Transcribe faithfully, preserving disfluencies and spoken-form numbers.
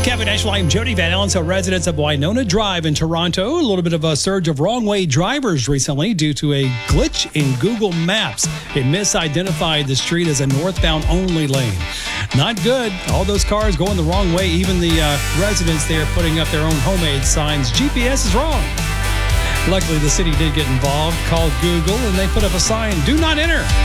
Cafe National, I'm Jody Van Allen. So residents of Winona Drive in Toronto, a little bit of a surge of wrong-way drivers recently due to a glitch in Google Maps. It misidentified the street as a northbound-only lane. Not good. All those cars going the wrong way. Even the uh, residents there putting up their own homemade signs. G P S is wrong. Luckily, the city did get involved, called Google, and they put up a sign, do not enter.